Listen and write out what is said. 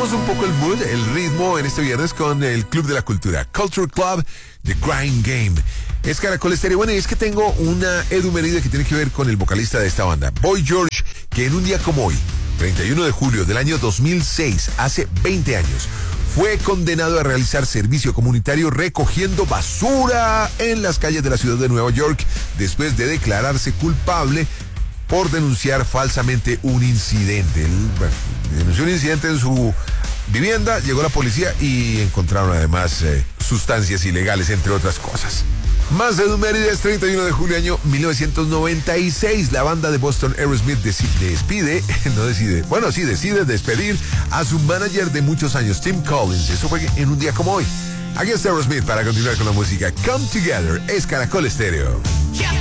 cambiamos un poco el mood, el ritmo en este viernes con el Club de la Cultura, Culture Club, The Grind Game. Es Caracol Estéreo. Bueno, y es que tengo una edumerida que tiene que ver con el vocalista de esta banda, Boy George, que en un día como hoy, 31 de julio del año 2006, hace 20 años, fue condenado a realizar servicio comunitario recogiendo basura en las calles de la ciudad de Nueva York después de declararse culpable por denunciar falsamente un incidente. Él denunció un incidente en su vivienda, llegó la policía y encontraron además sustancias ilegales, entre otras cosas. Más de Dumérides, 31 de julio año 1996, la banda de Boston Aerosmith decide despedir a su manager de muchos años, Tim Collins. Eso fue en un día como hoy. Aquí está Aerosmith para continuar con la música. Come Together, es Caracol Estéreo. Yeah.